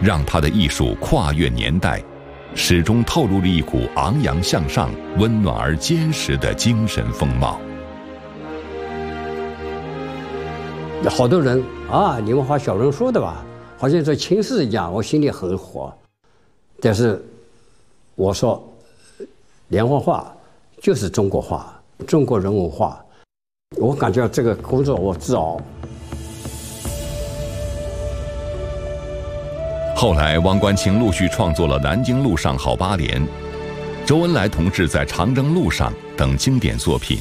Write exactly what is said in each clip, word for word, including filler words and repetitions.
让他的艺术跨越年代，始终透露着一股昂扬向上、温暖而坚实的精神风貌。 好多人啊，你们画小人书的吧，好像这亲事一样，我心里很火。但是我说，连环画就是中国画，中国人文画。我感觉这个工作我自豪。 后来，汪官清陆续创作了《南京路上好八连》《周恩来同志在长征路上》等经典作品。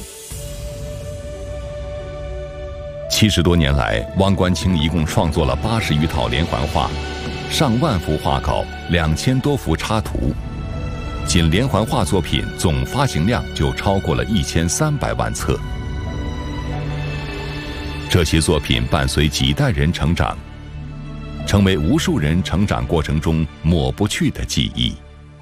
七十多年来，汪官清一共创作了八十余套连环画，上万幅画稿，两千多幅插图，仅连环画作品总发行量就超过了一千三百万册。这些作品伴随几代人成长，成为无数人成长过程中抹不去的记忆。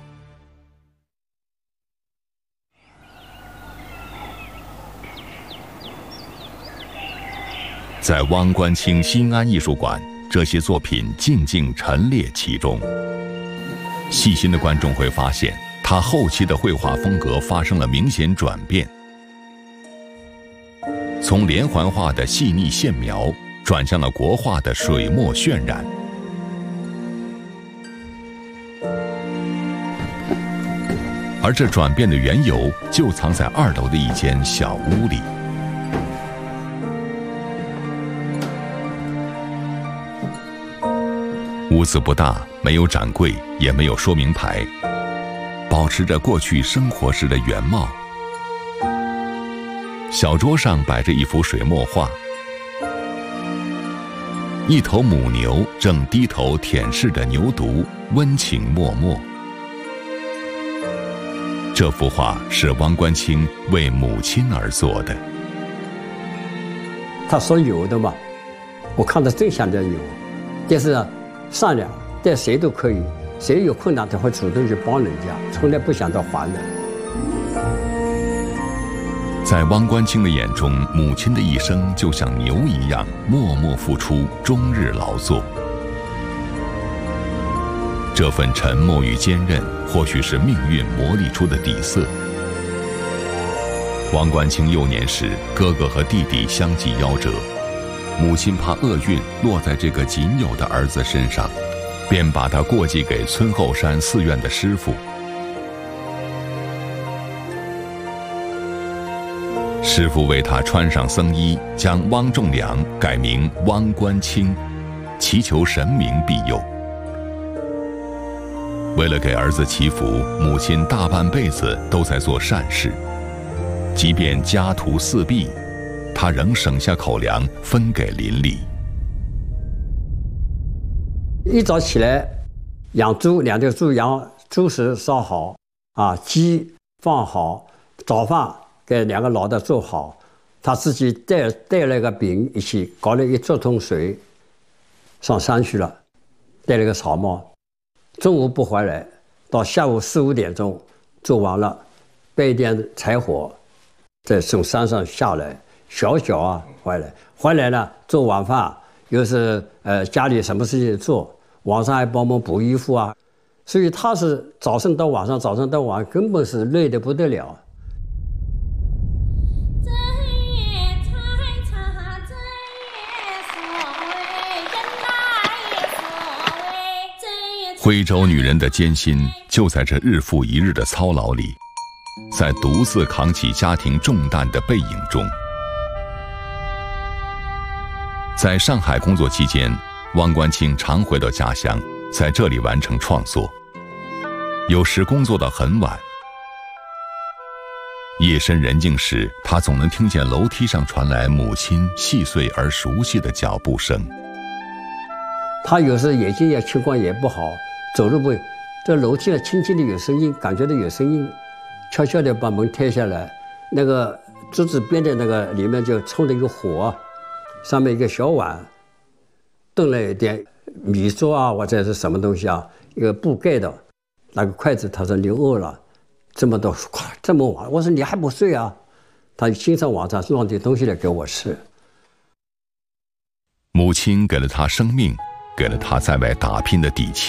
在汪官清新安艺术馆，这些作品静静陈列其中。细心的观众会发现，他后期的绘画风格发生了明显转变，从连环画的细腻线描，转向了国画的水墨渲染。而这转变的缘由，就藏在二楼的一间小屋里。屋子不大，没有展柜，也没有说明牌，保持着过去生活时的原貌。小桌上摆着一幅水墨画，一头母牛正低头舔舐着牛犊，温情脉脉。这幅画是汪官清为母亲而做的。 他说牛的嘛，我看着最像这牛，但是善良，对谁都可以，谁有困难他会主动去帮人家，从来不想到还的。 在汪官清的眼中，母亲的一生就像牛一样，默默付出，终日劳作。这份沉默与坚韧，或许是命运磨砺出的底色。汪官清幼年时，哥哥和弟弟相继夭折，母亲怕厄运落在这个仅有的儿子身上，便把他过继给村后山寺院的师傅。师傅为他穿上僧衣，将汪仲良改名汪官清，祈求神明庇佑。为了给儿子祈福，母亲大半辈子都在做善事，即便家徒四壁，他仍省下口粮分给邻里。 一早起来，养猪，两条猪养猪食烧好，啊，鸡放好，早饭给两个老的做好，他自己带带了个饼，一起搞了一桌桶水，上山去了，带了个草帽。中午不回来，到下午四五点钟做完了，备一点柴火，再从山上下来，小小啊回来，回来了做晚饭，又是呃家里什么事情做，晚上还帮忙补衣服啊，所以他是早上到晚上，早上到晚根本是累得不得了。 徽州女人的艰辛就在这日复一日的操劳里，在独自扛起家庭重担的背影中。在上海工作期间，汪官清常回到家乡，在这里完成创作。有时工作到很晚，夜深人静时，他总能听见楼梯上传来母亲细碎而熟悉的脚步声。 他有时眼睛也情况也不好，走路不，这楼梯上轻轻的有声音，感觉到有声音，悄悄地把门推下来，那个桌子边的那个里面就冲着一个火，上面一个小碗，炖了一点米粥啊，或者是什么东西啊，一个布盖的，拿个筷子，他说你饿了，这么多，这么晚，我说你还不睡啊？他经常晚上弄点东西来给我吃。 母亲给了他生命，给了他在外打拼的底气。